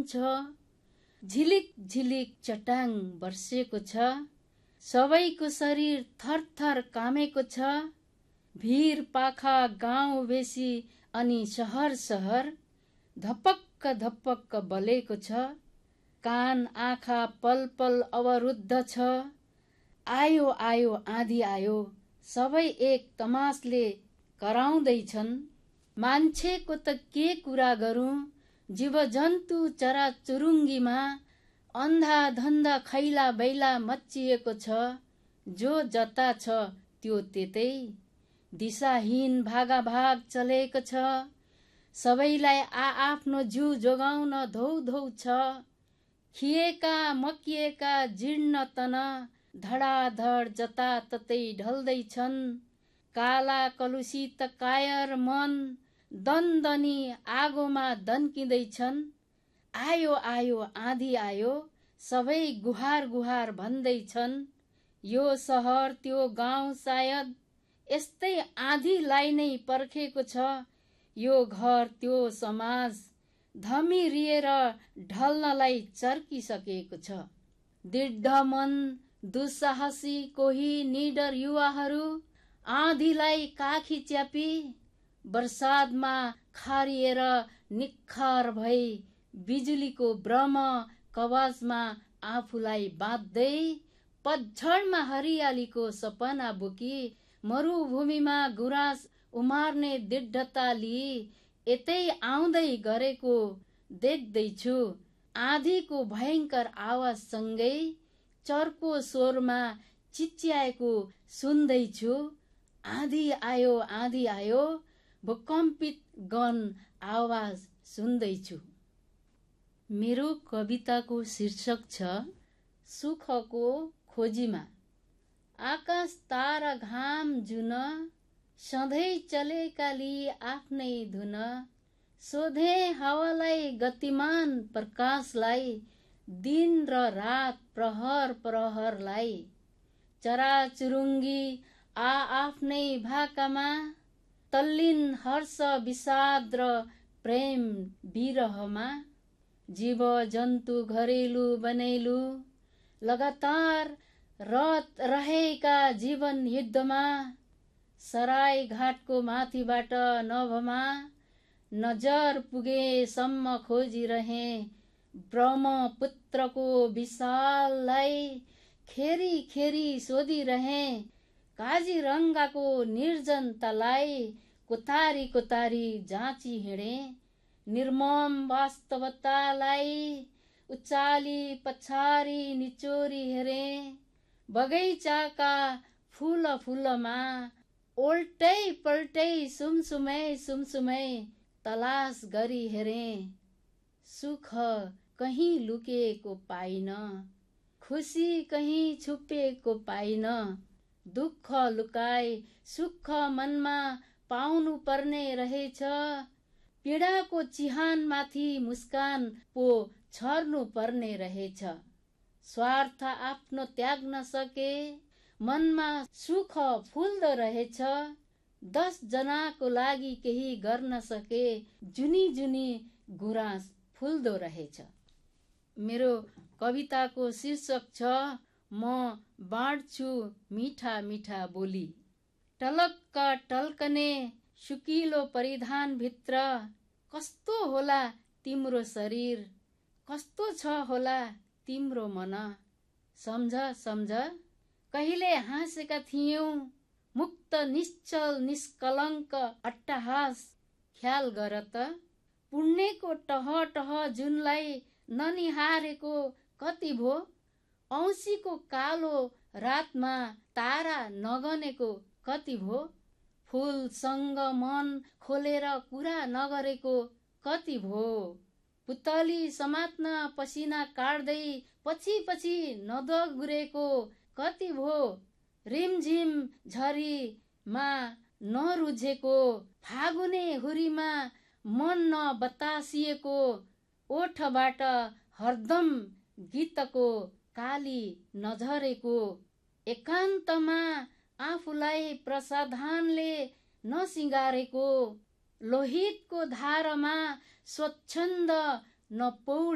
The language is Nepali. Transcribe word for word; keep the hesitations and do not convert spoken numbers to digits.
छ। झिलिक झिलिक चट्याङ बर्सेको छ। सबैको शरीर थरथर कामेको छ। भिर पाखा गाउँ बेसी अनि सहर सहर धपक्क धपक्क बलेको छ। कान आँखा पल पल अवरुद्ध छ। आयो आयो आँधी आयो, सबै एक तमासले कराउँदैछन्। मान्छेको त के कुरा गरौँ, जीव जन्तु चरा चुरुङ्गीमा अन्धा धन्दा खैला बैला मच्चिएको छ। जो जता छ त्यो त्यतै, दिशाहीन भागाभाग चलेको छ। सबैलाई आआफ्नो जिउ जोगाउन धौ धौ छ। खिएका मकिएका जीर्ण तन धडाधड जताततै ढल्दैछन्। काला कलुषित कायर मन दनदनी आगोमा दन्किँदैछन्। आयो आयो आँधी आयो, सबै गुहार गुहार भन्दैछन्। यो सहर त्यो गाउँ सायद यस्तै आँधीलाई नै पर्खेको छ। यो घर त्यो समाज धमिरिएर ढल्नलाई चर्किसकेको छ। दृढ मन दुस्साहसी कोही निडर युवाहरू आँधीलाई काखी च्यापी बर्सातमा खारिएर निखार भई बिजुलीको ब्रह्म कवचमा आफूलाई बाँध्दै पतझडमा हरियालीको सपना बोकी मरुभूमिमा गुराँस उमार्ने दृढता लिई यतै आउँदै गरेको देख्दैछु। आँधीको भयंकर आवाजसँगै चर्को स्वरमा चिच्याएको सुन्दैछु। आँधी आयो आँधी आयो, भूकम्पित गन आवाज सुन्दैछु। मेरो कविताको शीर्षक छ सुखको खोजीमा। आकाश तारा घाम जुन सधैँ चलेका लिई आफ्नै धुन। सोधे हावालाई गतिमान प्रकाशलाई, दिन र रात प्रहर प्रहरलाई। चराचुरुङ्गी आ आफ्नै भाकामा तल्लीन हर्ष विषाद र प्रेम विरहमा। जीव जन्तु घरेलु बनैलु लगातार रत रहेका जीवन युद्धमा। सराय घाटको माथिबाट नभमा नजर पुगेसम्म खोजिरहे ब्रह्मपुत्रको विशाललाई। खेरी खेरी सोधिरहे काजीरङ्गाको निर्जनतालाई। कोतारी कोतारी जाँची हिँडे निर्मम वास्तवतालाई। उचाली पछारी निचोरी हेरे बगैँचाका फूल फूलमा। उल्टै पल्टै सुमसुमै सुमसुमै तलास गरी हेरे। सुख कहीँ लुकेको पाइन, खुसी कहीँ छुपेको पाइन। दुःख लुकाई सुख मनमा पाउनु पर्ने रहेछ। पीडाको चिहानमाथि मुस्कान पो छर्नु पर्ने रहेछ। स्वार्थ आफ्नो त्याग्न सके मनमा सुख फुल्दो रहेछ। दस जनाको लागि केही गर्न सके जुनी जुनी गुराँस फुल्दो रहेछ। मेरो कविताको शीर्षक छ म बाँड्छु मिठा मिठा बोली। टलक्क टल्कने सुकिलो परिधान भित्र कस्तो होला तिम्रो शरीर, कस्तो छ होला तिम्रो मन। सम्झ सम्झ कहिले हाँसेका थियौं मुक्त निश्चल निष्कलङ्क अट्टहास। ख्याल गर त पुण्यको टह टह जुनलाई ननिहारेको कति भो। औँसीको कालो रातमा तारा नगनेको कति भो। फूलसँग मन खोलेर कुरा नगरेको कति भो। पुतली समात्न पसिना काट्दै पछि पछि नदगुरेको कति भो। रिमझिम झरीमा नरुझेको फागुने हुरीमा मन नबतासिएको। ओठबाट हरदम गीतको काली नझरेको। एकान्तमा आफूलाई प्रसाधनले नसिँगारेको। लोहितको धारमा स्वच्छन्द नपौड